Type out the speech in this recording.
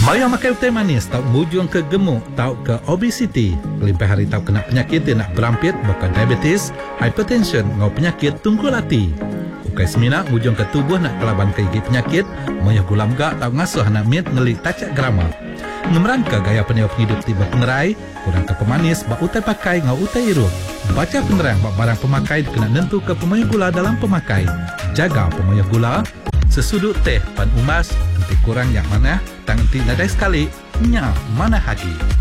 Maya makan teh manis tau mujung ke gemuk tau ke obesiti. Lebih hari tau kena penyakit yang nak berampit bukan diabetes, hypertension ngau penyakit tungkul hati. Ukai semina mujung ke tubuh nak kelaban ke gigi penyakit, mayah gulam gak tau ngasuh anak mit ngelik tacak grama. Ngemerangka gaya peniup hidup tiba pengerai, kurang ke pemanis bak utai pakai ngau utai irut. Baca penerang bak barang pemakai kena nentu ke pemayah gula dalam pemakai. Jaga pemayah gula. Sesudut teh pan umas, nanti kurang yang mana, tang nanti nadai sekali, nya mana hagi.